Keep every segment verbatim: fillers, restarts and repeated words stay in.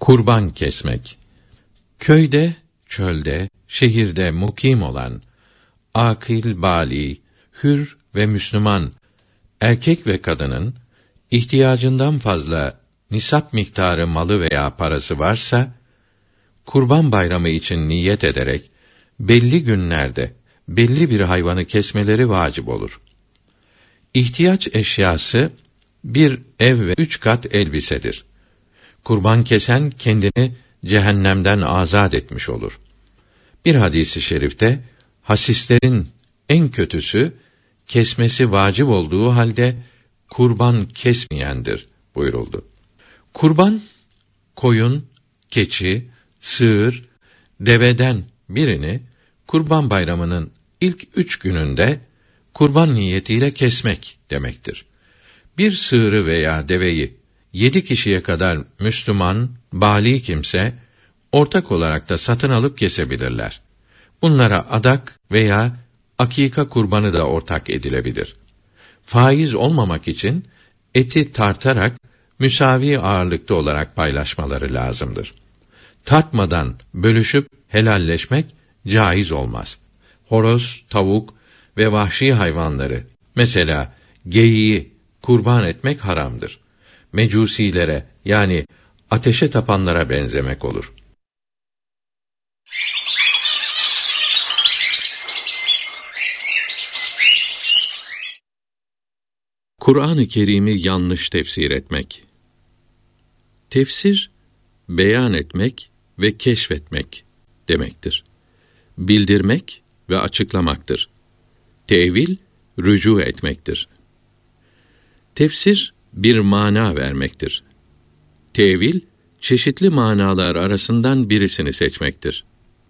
Kurban kesmek. Köyde, çölde, şehirde mukim olan, akil, bâli, hür ve Müslüman, erkek ve kadının, ihtiyacından fazla nisap miktarı malı veya parası varsa, Kurban Bayramı için niyet ederek, belli günlerde, belli bir hayvanı kesmeleri vacip olur. İhtiyaç eşyası, bir ev ve üç kat elbisedir. Kurban kesen, kendini cehennemden azad etmiş olur. Bir hadisi şerifte, hasislerin en kötüsü, kesmesi vacip olduğu halde, kurban kesmeyendir buyuruldu. Kurban, koyun, keçi, sığır, deveden birini, Kurban Bayramı'nın ilk üç gününde, kurban niyetiyle kesmek demektir. Bir sığırı veya deveyi, yedi kişiye kadar Müslüman, bâli kimse, ortak olarak da satın alıp kesebilirler. Bunlara adak veya akika kurbanı da ortak edilebilir. Faiz olmamak için, eti tartarak, müsavi ağırlıkta olarak paylaşmaları lazımdır. Tartmadan bölüşüp helalleşmek caiz olmaz. Horoz, tavuk ve vahşi hayvanları, mesela geyiği kurban etmek haramdır. Mecusilere, yani ateşe tapanlara benzemek olur. Kur'an-ı Kerim'i yanlış tefsir etmek. Tefsir, beyan etmek ve keşfetmek demektir. Bildirmek ve açıklamaktır. Tevil, rücu etmektir. Tefsir, bir mana vermektir. Tevil, çeşitli manalar arasından birisini seçmektir.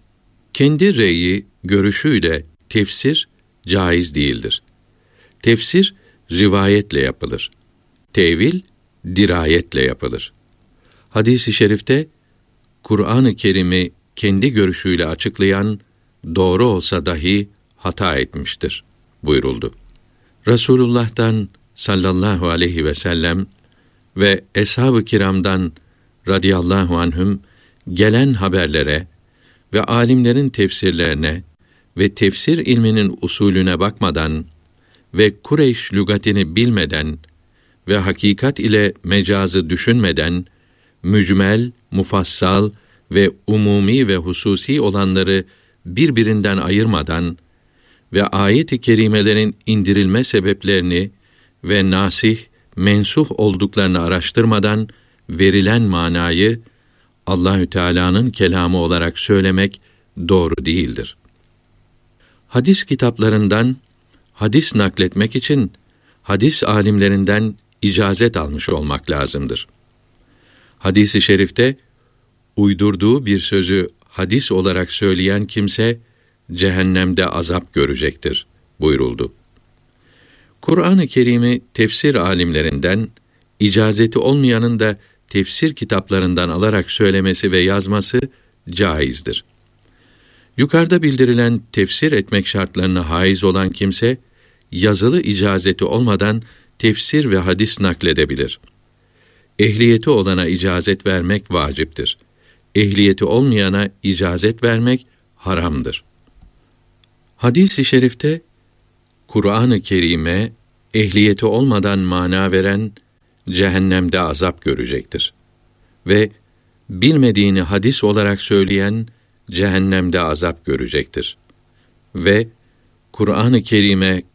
Kendi reyi, görüşüyle tefsir, caiz değildir. Tefsir, rivayetle yapılır. Tevil, dirayetle yapılır. Hadis-i şerifte, Kur'an-ı Kerim'i kendi görüşüyle açıklayan, doğru olsa dahi hata etmiştir buyuruldu. Resulullah'tan sallallahu aleyhi ve sellem ve eshab-ı kiramdan radıyallahu anhüm gelen haberlere ve alimlerin tefsirlerine ve tefsir ilminin usulüne bakmadan ve Kureyş lügatini bilmeden ve hakikat ile mecazı düşünmeden, mücmel, mufassal ve umumi ve hususi olanları birbirinden ayırmadan ve ayet-i kerimelerin indirilme sebeplerini ve nasih, mensuh olduklarını araştırmadan verilen manayı Allahü Teala'nın kelamı olarak söylemek doğru değildir. Hadis kitaplarından hadis nakletmek için hadis alimlerinden icazet almış olmak lazımdır. Hadis-i şerifte uydurduğu bir sözü hadis olarak söyleyen kimse cehennemde azap görecektir buyuruldu. Kur'an-ı Kerim'i tefsir alimlerinden, icazeti olmayanın da tefsir kitaplarından alarak söylemesi ve yazması caizdir. Yukarıda bildirilen tefsir etmek şartlarına haiz olan kimse, yazılı icazeti olmadan tefsir ve hadis nakledebilir. Ehliyeti olana icazet vermek vaciptir. Ehliyeti olmayana icazet vermek haramdır. Hadis-i şerifte, Kur'an-ı Kerim'e ehliyeti olmadan mana veren, cehennemde azap görecektir. Ve bilmediğini hadis olarak söyleyen, cehennemde azap görecektir. Ve Kur'an-ı Kerim'e